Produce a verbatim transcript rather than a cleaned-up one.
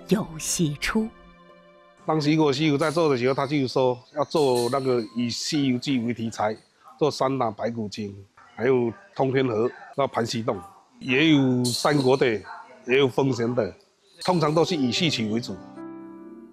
有戏出。 当时我西游在做的时候，他就说要做那个以《西游记》为题材，做三打白骨精，还有通天河到盘溪洞，也有三国的，也有封神的，通常都是以戏曲为主。